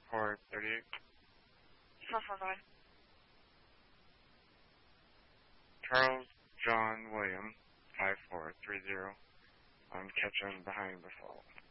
438. 445. Charles John William, 5430. I'm catching behind the fall.